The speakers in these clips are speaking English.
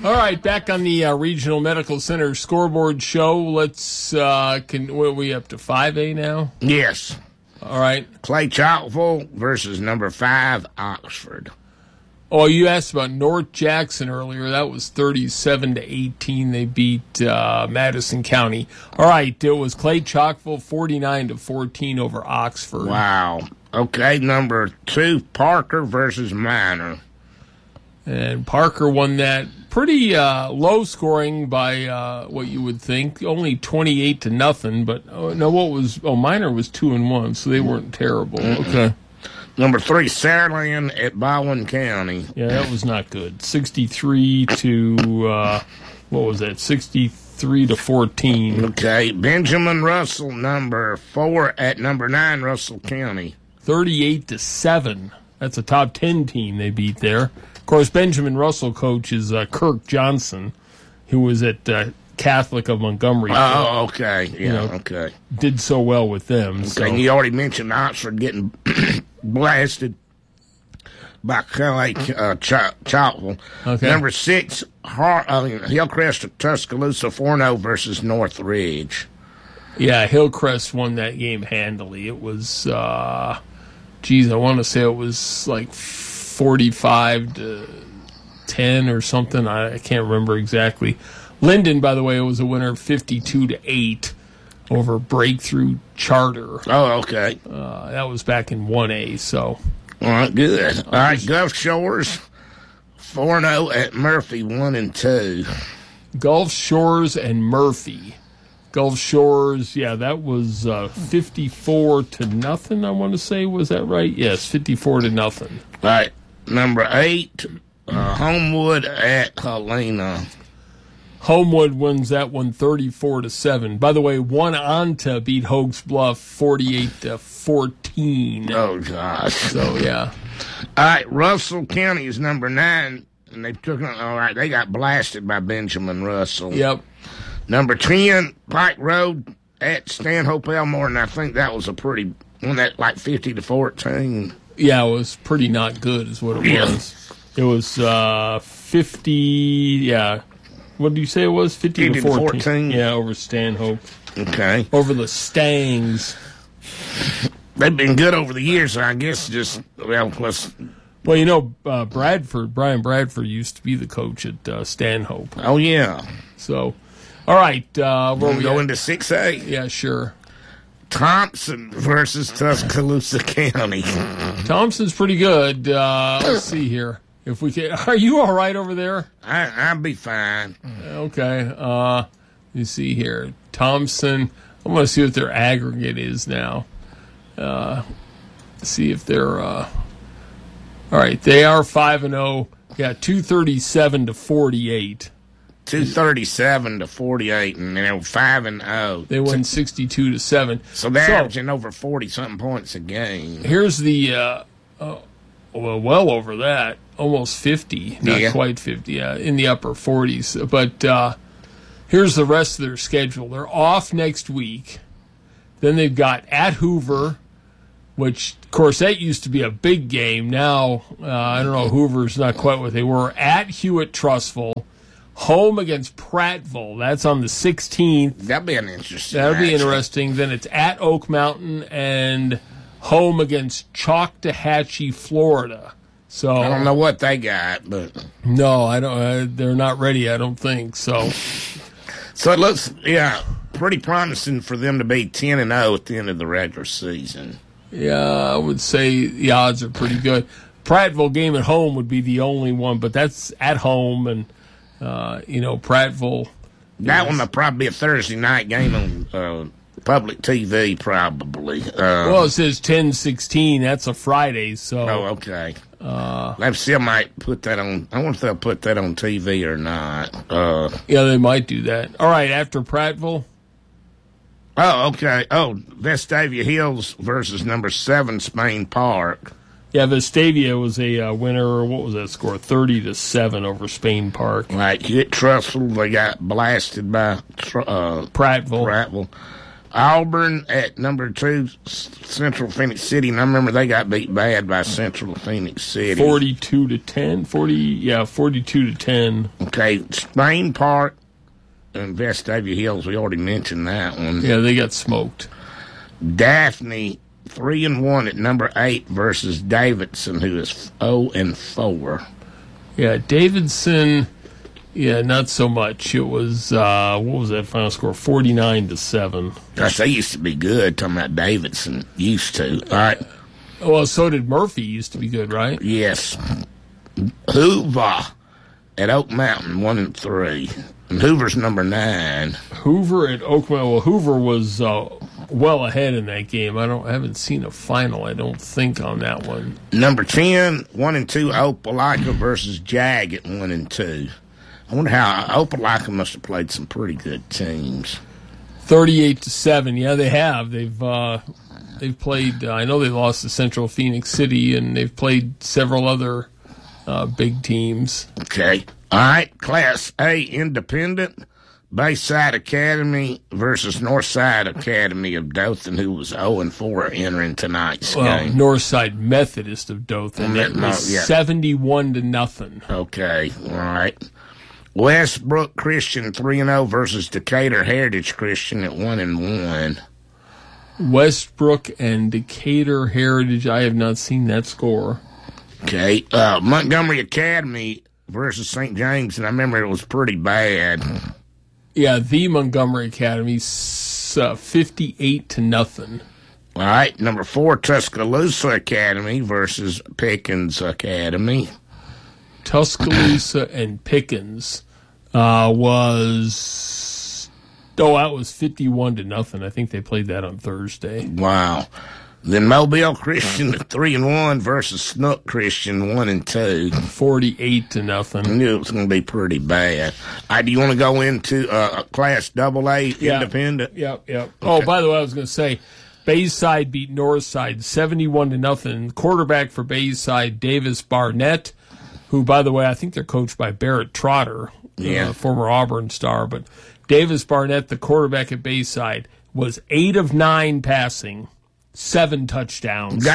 All right, back on the Regional Medical Center scoreboard show. Let's, what are we up to, 5A now? Yes. All right. Clay Chalkville versus number 5, Oxford. Oh, you asked about North Jackson earlier. That was 37-18. They beat Madison County. All right, it was Clay Chalkville 49-14 over Oxford. Wow. Okay, number 2, Parker versus Minor. And Parker won that pretty low scoring by what you would think, only 28-0. But Minor was 2-1, so they weren't terrible. Mm-mm. Okay. Number 3, Saraland at Baldwin County. Yeah, that was not good. 63 to what was that? 63-14. Okay, Benjamin Russell, number 4 at number 9, Russell County. 38-7. That's a top 10 team they beat there. Of course, Benjamin Russell coach is Kirk Johnson, who was at Catholic of Montgomery. Oh, okay. Yeah, okay. Did so well with them. Okay, so. And you already mentioned Oxford getting blasted by Clay Chalkville. Okay. Number 6, Hillcrest of Tuscaloosa 4-0 versus Northridge. Yeah, Hillcrest won that game handily. It was, I want to say it was like 45-10 or something. I can't remember exactly. Linden, by the way, was a winner 52-8 over Breakthrough Charter. Oh, okay. That was back in 1A, so. All right, good. All right, Gulf Shores 4-0 at Murphy 1-2. Gulf Shores and Murphy. Gulf Shores, yeah, that was 54-0, I want to say. Was that right? Yes, 54-0. All right. Number 8, Homewood at Helena. Homewood wins that one 34-7. By the way, Onondaga beat Hogs Bluff 48-14. Oh, gosh. So, yeah. All right, Russell County is number 9, and they they got blasted by Benjamin Russell. Yep. Number 10, Pike Road at Stanhope Elmore, and I think that was like 50-14. Yeah, it was pretty not good is what it was. It was 50, yeah. What did you say it was? 50-14. Yeah, over Stanhope. Okay. Over the Stangs. They've been good over the years, so I guess plus. Well, Brian Bradford used to be the coach at Stanhope. Oh, yeah. So, all right. We'll go into 6A. Yeah, sure. Thompson versus Tuscaloosa County. Thompson's pretty good. Let's see here. If we can, are you all right over there? I'll be fine. Okay. Let me see here. Thompson. I want to see what their aggregate is now. See if they're. All right, they are 5-0. Yeah, 237-48. 237-48, and they're 5-0. They won 62-7. So they're averaging over 40-something points a game. Here's the. Well over that, almost 50, not quite 50, in the upper 40s. But here's the rest of their schedule. They're off next week. Then they've got at Hoover, which, of course, that used to be a big game. Now, I don't know, Hoover's not quite what they were. At Hewitt-Trussville, home against Prattville. That's on the 16th. That'd be an interesting That'd be interesting. Then it's at Oak Mountain and home against Choctawhatchee, Florida. So I don't know what they got, but no, I don't. They're not ready. I don't think so. So it looks, pretty promising for them to be 10-0 at the end of the regular season. Yeah, I would say the odds are pretty good. Prattville game at home would be the only one, but that's at home, and Prattville. That one will probably be a Thursday night game on public TV, probably. Well, it says 10-16. That's a Friday, so. Oh, okay. Let's see. I might put that on. I wonder if they'll put that on TV or not. Yeah, they might do that. All right, after Prattville. Oh, okay. Oh, Vestavia Hills versus number 7 Spain Park. Yeah, Vestavia was a winner. What was that score? 30-7 over Spain Park. Right. Hit Trussell. They got blasted by Prattville. Auburn at number 2, Central Phoenix City, and I remember they got beat bad by Central Phoenix City. 42-10. 42-10. Okay, Spain Park and Vestavia Hills, we already mentioned that one. Yeah, they got smoked. Daphne, 3-1 at number 8 versus Davidson, who is 0-4. Yeah, Davidson, not so much. It was, what was that final score? 49-7. Gosh, they used to be good, talking about Davidson. Used to. All right. Well, so did Murphy, used to be good, right? Yes. Hoover at Oak Mountain, 1-3. And Hoover's number 9. Hoover at Oak Mountain. Well, Hoover was well ahead in that game. I haven't seen a final, I don't think, on that one. Number 10, 1-2, Opelika versus Jag at 1-2. I wonder how Opelika must have played some pretty good teams. 38-7. Yeah, they have. They've played. I know they lost to Central Phoenix City, and they've played several other big teams. Okay. All right. Class A Independent, Bayside Academy versus Northside Academy of Dothan, who was 0-4 entering tonight's game. Northside Methodist of Dothan. It was 71-0. Okay. All right. Westbrook Christian 3-0 versus Decatur Heritage Christian at 1-1. Westbrook and Decatur Heritage. I have not seen that score. Okay. Montgomery Academy versus St. James, and I remember it was pretty bad. Yeah, the Montgomery Academy, 58-0. All right. Number 4, Tuscaloosa Academy versus Pickens Academy. Tuscaloosa and Pickens was... Oh, that was 51-0. I think they played that on Thursday. Wow. Then Mobile Christian 3-1 versus Snook Christian 1-2. 48-0. I knew it was going to be pretty bad. Do you want to go into Class AA Independent? Yep. Okay. Oh, by the way, I was going to say, Bayside beat Northside 71-0. Quarterback for Bayside, Davis Barnett, who, by the way, I think they're coached by Barrett Trotter, former Auburn star. But Davis Barnett, the quarterback at Bayside, was 8 of 9 passing, 7 touchdowns.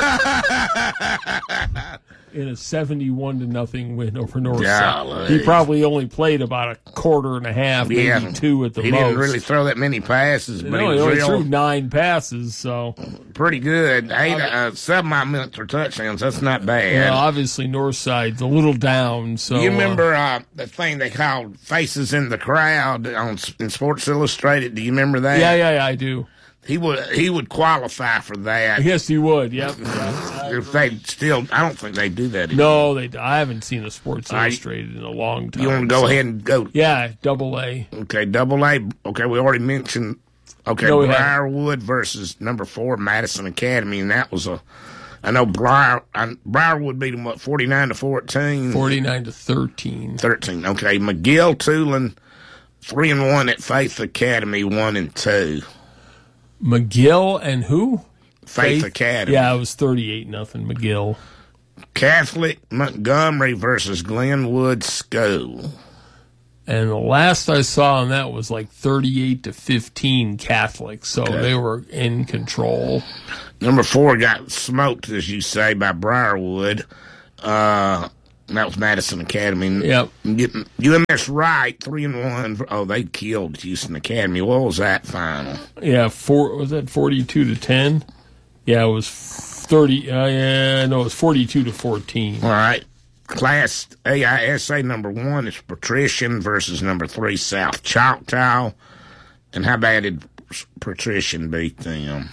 In a 71-0 win over Northside. He probably only played about a quarter and a half, maybe 2 at the most. He didn't really throw that many passes, but he only threw 9 passes, so pretty good. 7 of them were touchdowns. That's not bad. Yeah, obviously Northside's a little down. So you remember the thing they called "Faces in the Crowd" in Sports Illustrated? Do you remember that? Yeah, I do. He would qualify for that. Yes, he would. Yep. If they still, I don't think they do that anymore. No, I haven't seen a Sports Illustrated in a long time. You want to go ahead and go? Yeah, AA. Okay, AA. Okay, we already mentioned. Okay, Briarwood versus number 4 Madison Academy, and that was I know Briarwood beat them 49-14. 49-13. 13. Okay, McGill Tulane 3-1 at Faith Academy 1-2. McGill and who? Faith Academy. Yeah, it was 38-0 McGill. Catholic Montgomery versus Glenwood School. And the last I saw on that was like 38-15 Catholic, so they were in control. Number 4 got smoked, as you say, by Briarwood. That was Madison Academy. Yep. UMS Wright 3-1. Oh, they killed Houston Academy. What was that final? Yeah, was that 42-10? Yeah, it was 30. It was 42-14. All right. Class AISA number 1 is Patrician versus number 3 South Choctaw. And how bad did Patrician beat them?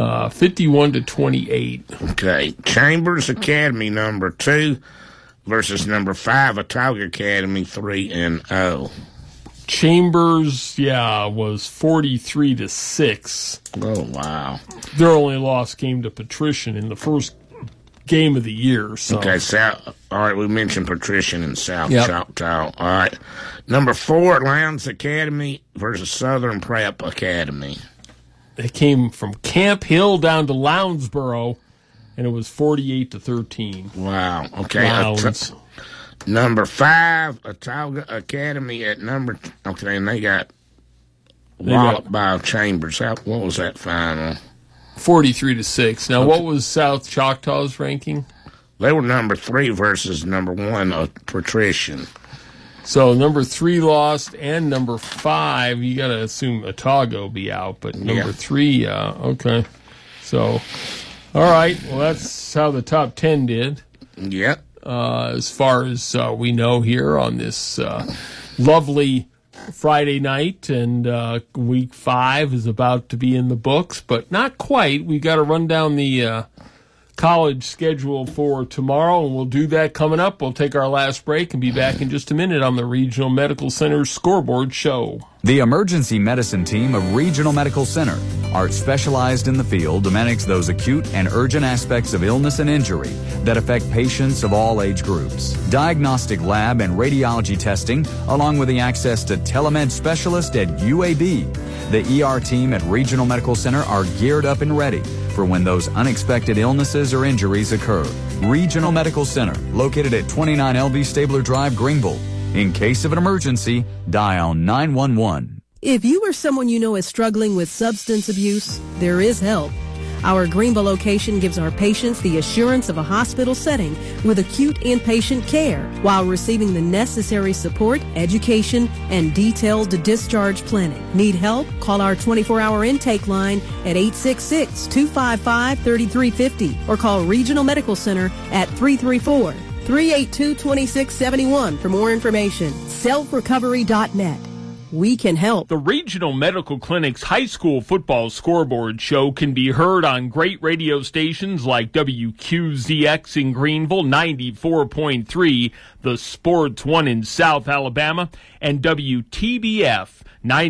51-28. Okay. Chambers Academy number 2 versus number 5 Atauga Academy 3-0. Chambers, was 43-6. Oh wow! Their only loss came to Patrician in the first game of the year. So. Okay, all right, we mentioned Patrician and South Choctaw. All right, number 4 Lowndes Academy versus Southern Prep Academy. They came from Camp Hill down to Lounsboro, and it was 48-13. Wow. Okay. Number 5, Atauga Academy at number. Okay, and they got walloped by Chambers. What was that final? 43-6. Now, what was South Choctaw's ranking? They were number 3 versus number 1, Patrician. So number 3 lost, and number 5, you got to assume Otago will be out, but number 3, okay. So, all right, well, that's how the top 10 did. Yep. As far as we know here on this lovely Friday night, and week 5 is about to be in the books, but not quite. We got to run down the college schedule for tomorrow, and we'll do that coming up. We'll take our last break and be back in just a minute on the Regional Medical Center Scoreboard Show. The emergency medicine team of Regional Medical Center are specialized in the field to manage those acute and urgent aspects of illness and injury that affect patients of all age groups. Diagnostic lab and radiology testing, along with the access to telemed specialists at UAB. The ER team at Regional Medical Center are geared up and ready for when those unexpected illnesses or injuries occur. Regional Medical Center, located at 29 LV Stabler Drive, Greenville. In case of an emergency, dial 911. If you or someone you know is struggling with substance abuse, there is help. Our Greenville location gives our patients the assurance of a hospital setting with acute inpatient care while receiving the necessary support, education, and detailed discharge planning. Need help? Call our 24-hour intake line at 866-255-3350 or call Regional Medical Center at 334-382-2671 for more information. Selfrecovery.net. We can help. The Regional Medical Clinic's high school football scoreboard show can be heard on great radio stations like WQZX in Greenville, 94.3, The Sports One in South Alabama, and WTBF,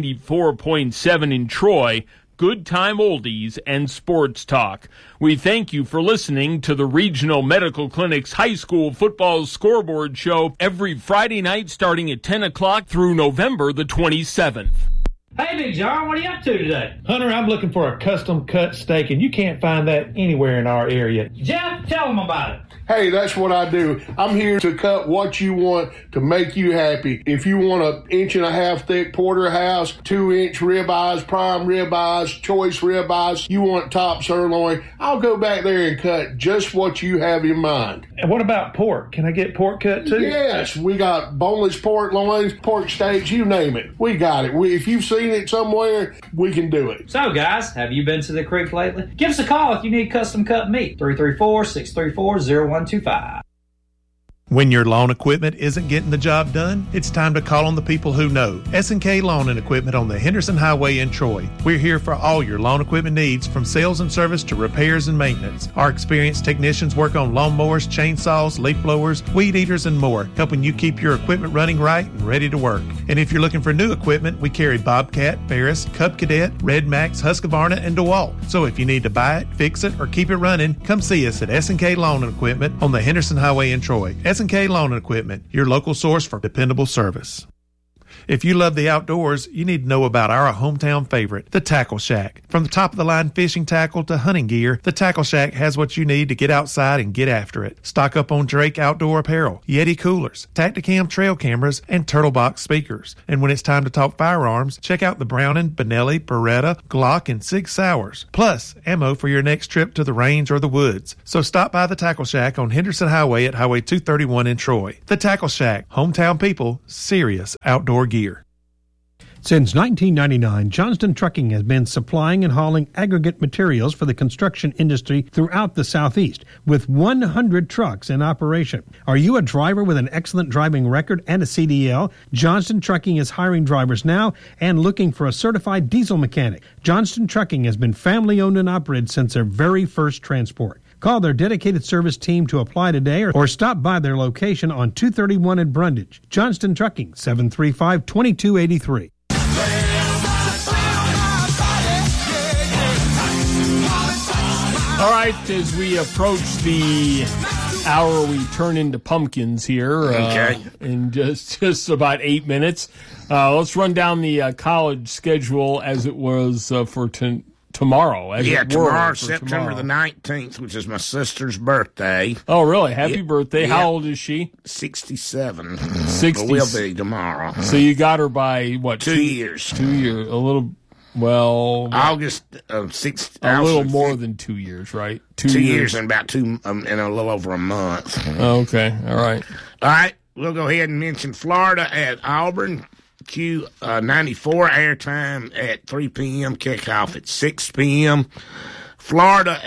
94.7 in Troy. Good time oldies and sports talk. We thank you for listening to the Regional Medical Clinic's high school football scoreboard show every Friday night starting at 10 o'clock through November the 27th. Hey, Big John, what are you up to today? Hunter, I'm looking for a custom cut steak, and you can't find that anywhere in our area. Jeff, tell them about it. Hey, that's what I do. I'm here to cut what you want to make you happy. If you want an 1.5 inch thick porterhouse, 2-inch ribeyes, prime ribeyes, choice ribeyes, you want top sirloin, I'll go back there and cut just what you have in mind. And what about pork? Can I get pork cut too? Yes, we got boneless pork loins, pork steaks, you name it. We got it. If you've seen it somewhere, we can do it. So, guys, have you been to the creek lately? Give us a call if you need custom cut meat. 334-634-0125. When your lawn equipment isn't getting the job done, it's time to call on the people who know. S&K Lawn and Equipment on the Henderson Highway in Troy. We're here for all your lawn equipment needs, from sales and service to repairs and maintenance. Our experienced technicians work on lawnmowers, chainsaws, leaf blowers, weed eaters, and more, helping you keep your equipment running right and ready to work. And if you're looking for new equipment, we carry Bobcat, Ferris, Cub Cadet, Red Max, Husqvarna, and DeWalt. So if you need to buy it, fix it, or keep it running, come see us at S&K Lawn and Equipment on the Henderson Highway in Troy. S&K Lawn and Equipment, your local source for dependable service. If you love the outdoors, you need to know about our hometown favorite, the Tackle Shack. From the top-of-the-line fishing tackle to hunting gear, the Tackle Shack has what you need to get outside and get after it. Stock up on Drake outdoor apparel, Yeti coolers, Tacticam trail cameras, and Turtle Box speakers. And when it's time to talk firearms, check out the Browning, Benelli, Beretta, Glock, and Sig Sauers. Plus, ammo for your next trip to the range or the woods. So stop by the Tackle Shack on Henderson Highway at Highway 231 in Troy. The Tackle Shack, hometown people, serious outdoor gear. Since 1999, Johnston Trucking has been supplying and hauling aggregate materials for the construction industry throughout the Southeast, with 100 trucks in operation. Are you a driver with an excellent driving record and a CDL? Johnston Trucking is hiring drivers now and looking for a certified diesel mechanic. Johnston Trucking has been family-owned and operated since their very first transport. Call their dedicated service team to apply today or stop by their location on 231 in Brundage. Johnston Trucking, 735-2283. All right, as we approach the hour, we turn into pumpkins here. In just about 8 minutes. Let's run down the college schedule as it was for tomorrow. Tomorrow, September the 19th, which is my sister's birthday. Oh, really? Happy birthday. How old is she? 67. 60. Will be tomorrow. So you got her by, what? 2 years. 2 years. A little, well... August of 6. A little more than 2 years, right? 2 years and about in a little over a month. Okay. All right. All right. we'll go ahead and mention Florida at Auburn. Q94 airtime at 3 p.m. Kickoff at 6 p.m. Florida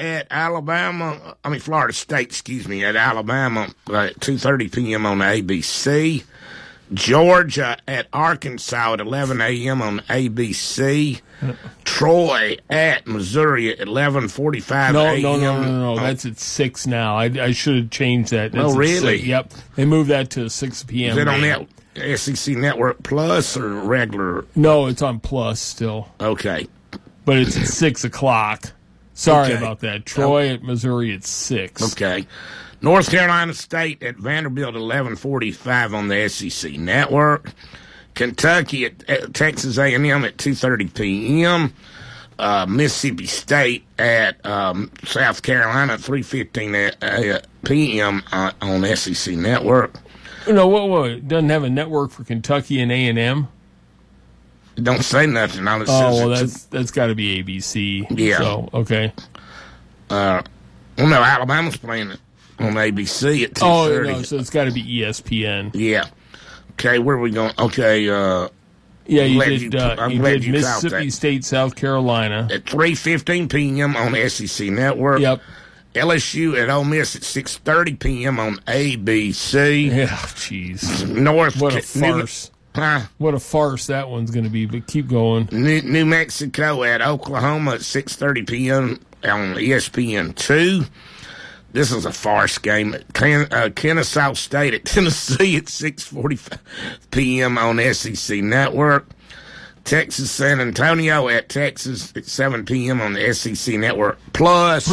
State, at Alabama at 2:30 p.m. on the ABC. Georgia at Arkansas at 11 a.m. on ABC. Troy at Missouri at 11:45 a.m. No. That's at 6 now. I should have changed that. That's really? 6. Yep. They moved that to 6 p.m. Is it on that SEC Network Plus or regular? No, it's on Plus still. Okay. But it's at 6 o'clock. Sorry about that. Troy at Missouri at 6. Okay. North Carolina State at Vanderbilt at 11:45 on the SEC Network. Kentucky at Texas A&M at 2:30 p.m. Mississippi State at South Carolina at 3:15 p.m. on SEC Network. No, what? It doesn't have a network for Kentucky and A&M? It don't say nothing. All it says that's got to be ABC. Yeah. So, okay. Well, no, Alabama's playing it on ABC at 2:30. Oh, no, so it's got to be ESPN. Yeah. Okay, where are we going? Okay, you did Mississippi State, South Carolina. At 3:15 p.m. on SEC Network. Yep. LSU at Ole Miss at 6:30 p.m. on ABC. Yeah, jeez. What a farce. What a farce that one's going to be, but keep going. New Mexico at Oklahoma at 6:30 p.m. on ESPN2. This is a farce game. Kennesaw State at Tennessee at 6:45 p.m. on SEC Network. Texas San Antonio at Texas at 7 p.m. on the SEC Network. Plus.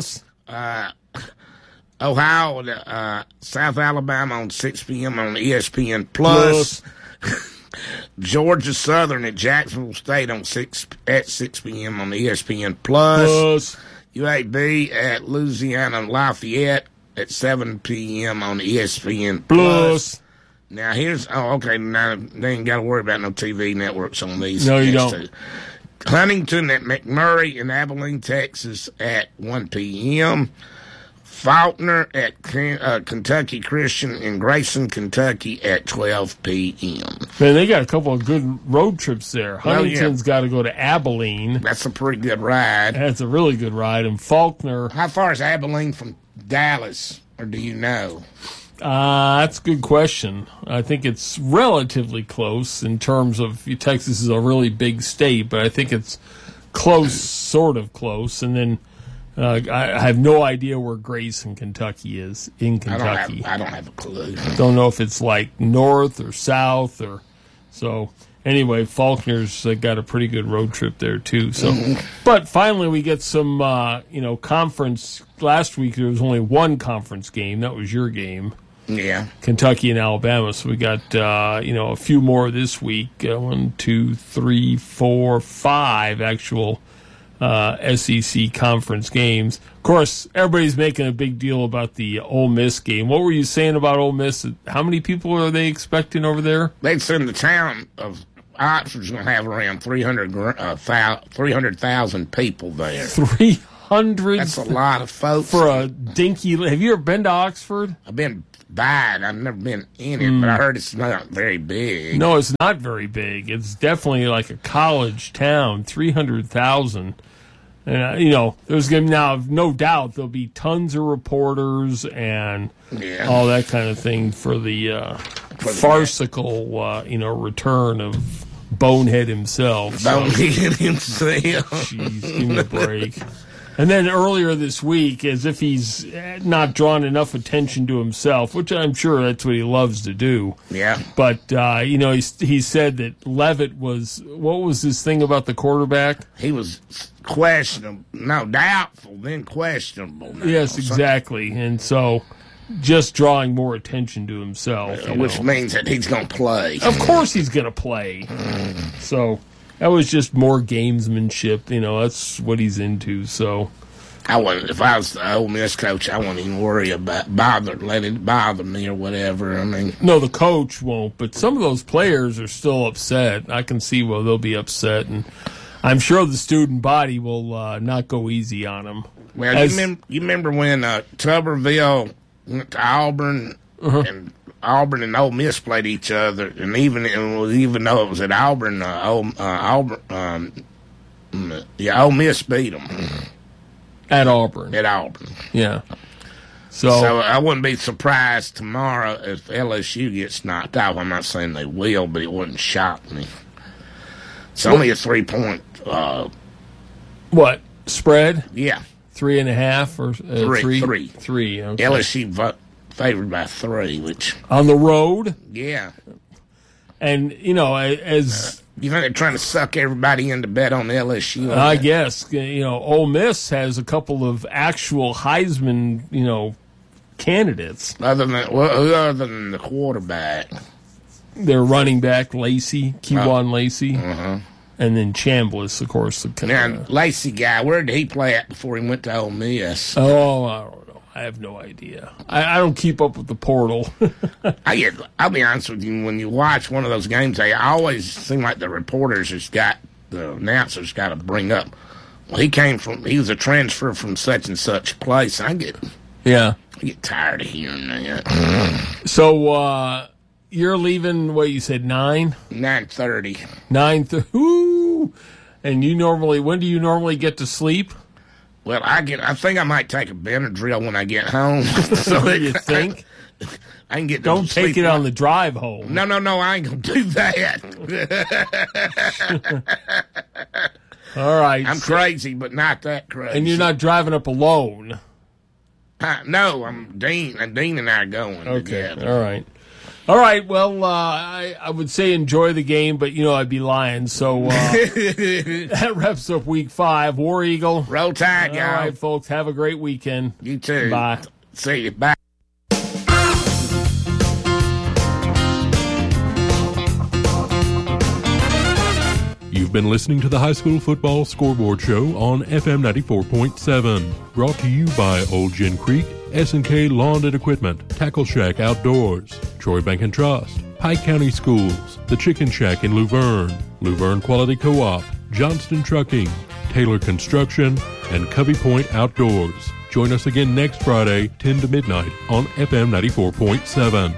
Ohio South Alabama on 6 p.m. on ESPN Plus. Georgia Southern at Jacksonville State at 6 p.m. on ESPN Plus. UAB at Louisiana Lafayette at 7 p.m. on ESPN Plus. Now now they ain't got to worry about no TV networks on these. No, you don't. Two. Huntington at McMurray in Abilene, Texas at 1 p.m. Faulkner at Kentucky Christian in Grayson, Kentucky at 12 p.m. Man, they got a couple of good road trips there. Huntington's got to go to Abilene. That's a pretty good ride. That's a really good ride. And Faulkner. How far is Abilene from Dallas, or do you know? That's a good question. I think it's relatively close in terms of Texas is a really big state, but I think it's close, sort of close. And then I have no idea where Grayson, Kentucky is in Kentucky. I don't have a clue. Don't know if it's like north or south or so. Anyway, Faulkner's got a pretty good road trip there too. So, but finally we get some conference. Last week there was only one conference game. That was your game. Yeah. Kentucky and Alabama. So we got a few more this week. 1, 2, 3, 4, 5 actual SEC conference games. Of course, everybody's making a big deal about the Ole Miss game. What were you saying about Ole Miss? How many people are they expecting over there? They said the town of Oxford's going to have around 300,000 people there. 300? That's a lot of folks. For a dinky... Have you ever been to Oxford? I've been by it. I've never been in it, but I heard it's not very big. No, it's not very big. It's definitely like a college town. 300,000. And, there's going to now, no doubt, there'll be tons of reporters and all that kind of thing for the farcical, return of Bonehead himself. Bonehead himself. Jeez, give me a break. And then earlier this week, as if he's not drawn enough attention to himself, which I'm sure that's what he loves to do. Yeah. But, he said that Leavitt was, what was this thing about the quarterback? He was questionable. No, doubtful, then questionable. Now. Yes, exactly. And so just drawing more attention to himself. Which means that he's going to play. Of course he's going to play. So... that was just more gamesmanship, that's what he's into, so. If I was the Ole Miss coach, I wouldn't even worry about let it bother me or whatever. I mean. No, the coach won't, but some of those players are still upset. I can see why they'll be upset, and I'm sure the student body will not go easy on them. Well, you remember when Tuberville went to Auburn and Auburn and Ole Miss played each other, and even though it was at Auburn, Ole Miss beat them at Auburn. Yeah. So I wouldn't be surprised tomorrow if LSU gets knocked out. I'm not saying they will, but it wouldn't shock me. It's only a 3-point. What spread? Yeah, 3.5 or 3. 3. Okay. LSU favored by 3, which on the road. Yeah, and as you think they're trying to suck everybody into bet on LSU. I guess Ole Miss has a couple of actual Heisman candidates. Other than the quarterback, their running back Lacey, Keywan Lacey. And then Chambliss, of course. Now, Lacey guy, where did he play at before he went to Ole Miss? Oh, I don't know. I have no idea. I don't keep up with the portal. I'll be honest with you. When you watch one of those games, they always seem like the announcers got to bring up, well, he was a transfer from such and such place. I get tired of hearing that. So, you're leaving, what you said, 9? 9:30. 9:30. Ooh. And when do you normally get to sleep? Well, I think I might take a Benadryl when I get home. So you think? I can get. Don't take it on the drive home. No, I ain't gonna do that. All right. I'm crazy, but not that crazy. And you're not driving up alone. No, I'm Dean. Dean and I are going. Okay. Together. All right. All right, well, I would say enjoy the game, but I'd be lying. So that wraps up Week 5. War Eagle. Roll Tide, y'all. All right, folks, have a great weekend. You too. Bye. See you. Bye. You've been listening to the High School Football Scoreboard Show on FM 94.7. Brought to you by Old Gin Creek, S&K Lawn and Equipment, Tackle Shack Outdoors, Troy Bank and Trust, Pike County Schools, The Chicken Shack in Luverne, Luverne Quality Co-op, Johnston Trucking, Taylor Construction, and Covey Point Outdoors. Join us again next Friday, 10 to midnight on FM 94.7.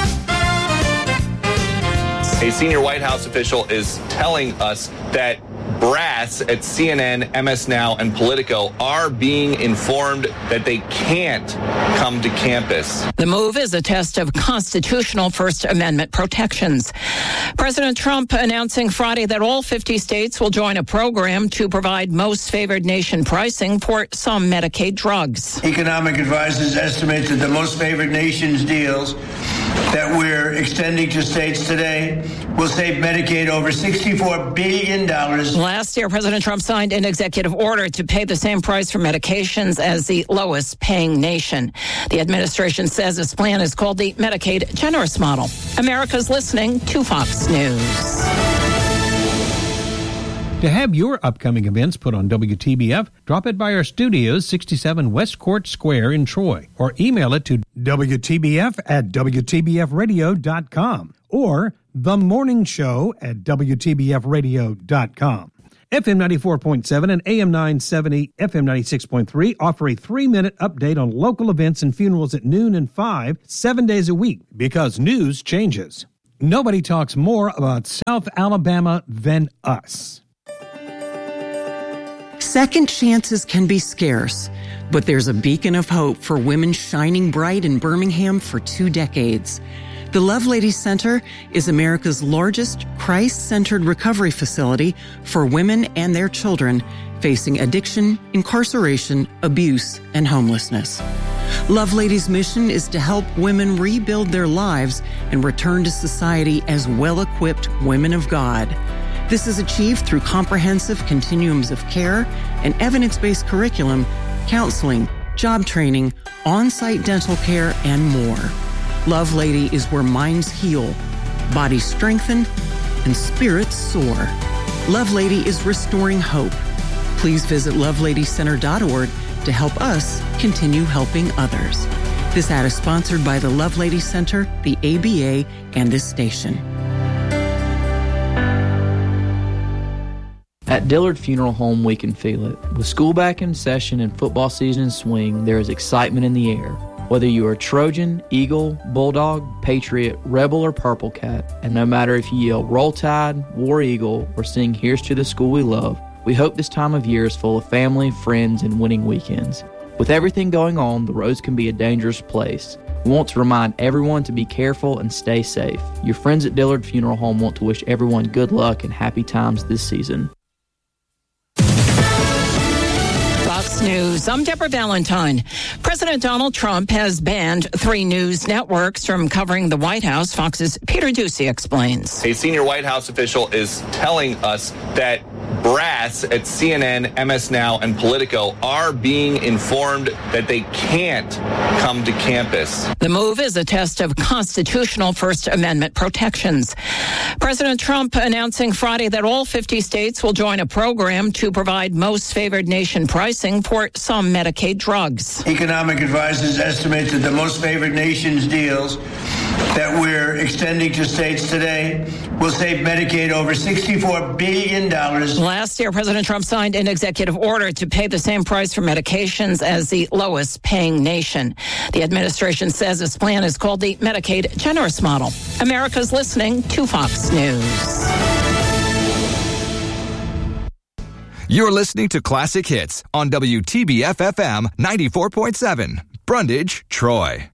A senior White House official is telling us that brass at CNN, MS Now, and Politico are being informed that they can't come to campus. The move is a test of constitutional First Amendment protections. President Trump announcing Friday that all 50 states will join a program to provide most favored nation pricing for some Medicaid drugs. Economic advisors estimate that the most favored nations deals that we're extending to states today will save Medicaid over $64 billion. Last year, President Trump signed an executive order to pay the same price for medications as the lowest paying nation. The administration says this plan is called the Medicaid Generous Model. America's listening to Fox News. To have your upcoming events put on WTBF, drop it by our studios, 67 West Court Square in Troy, or email it to WTBF@WTBFradio.com or The Morning Show at WTBFradio.com. FM 94.7 and AM 970, FM 96.3 offer a 3-minute update on local events and funerals at noon and 5, 7 days a week, because news changes. Nobody talks more about South Alabama than us. Second chances can be scarce, but there's a beacon of hope for women shining bright in Birmingham for 2 decades. The Lovelady Center is America's largest Christ-centered recovery facility for women and their children facing addiction, incarceration, abuse, and homelessness. Lovelady's mission is to help women rebuild their lives and return to society as well-equipped women of God. This is achieved through comprehensive continuums of care and evidence-based curriculum, counseling, job training, on-site dental care, and more. Lovelady is where minds heal, bodies strengthen, and spirits soar. Lovelady is restoring hope. Please visit loveladycenter.org to help us continue helping others. This ad is sponsored by the Lovelady Center, the ABA, and this station. At Dillard Funeral Home, we can feel it. With school back in session and football season in swing, there is excitement in the air. Whether you are Trojan, Eagle, Bulldog, Patriot, Rebel, or Purple Cat, and no matter if you yell Roll Tide, War Eagle, or sing Here's to the School We Love, we hope this time of year is full of family, friends, and winning weekends. With everything going on, the roads can be a dangerous place. We want to remind everyone to be careful and stay safe. Your friends at Dillard Funeral Home want to wish everyone good luck and happy times this season. Fox News. I'm Deborah Valentine. President Donald Trump has banned 3 news networks from covering the White House. Fox's Peter Doocy explains. A senior White House official is telling us that brass at CNN, MS Now, and Politico are being informed that they can't come to campus. The move is a test of constitutional First Amendment protections. President Trump announcing Friday that all 50 states will join a program to provide most favored nation pricing for some Medicaid drugs. Economic advisors estimate that the most favored nations deals that we're extending to states today will save Medicaid over $64 billion. Last year, President Trump signed an executive order to pay the same price for medications as the lowest paying nation. The administration says this plan is called the Medicaid Generous Model. America's listening to Fox News. You're listening to Classic Hits on WTBF-FM 94.7, Brundage, Troy.